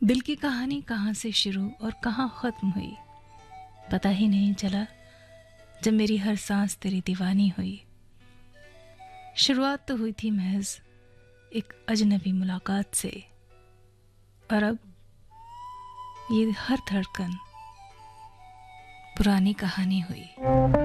दिल की कहानी कहाँ से शुरू और कहाँ ख़त्म हुई पता ही नहीं चला जब मेरी हर सांस तेरी दीवानी हुई। शुरुआत तो हुई थी महज एक अजनबी मुलाकात से, और अब ये हर धड़कन पुरानी कहानी हुई।